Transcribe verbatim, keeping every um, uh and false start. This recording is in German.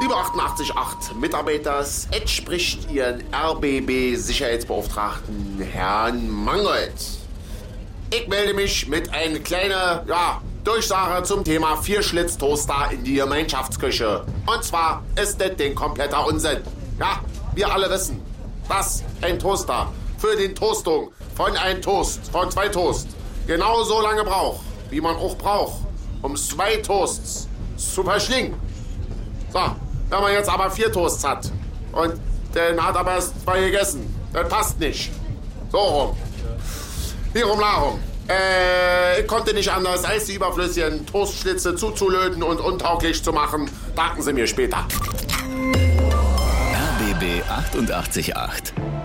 Über achtundachtzig Komma acht Mitarbeiters, et spricht Ihren R B B-Sicherheitsbeauftragten Herrn Mangold. Ich melde mich mit einer kleinen, ja, Durchsage zum Thema Vierschlitz-Toaster in die Gemeinschaftsküche. Und zwar ist das Ding kompletter Unsinn. Ja, wir alle wissen, dass ein Toaster für die Toastung von einem Toast, von zwei Toast, genau so lange braucht, wie man auch braucht, um zwei Toasts zu verschlingen. So, wenn man jetzt aber vier Toasts hat und dann hat aber erst zwei gegessen, das passt nicht. So rum. Hier rum, da rum. Äh, ich konnte nicht anders, als die überflüssigen Toastschlitze zuzulöten und untauglich zu machen. Danken Sie mir später. R B B achtundachtzig Komma acht.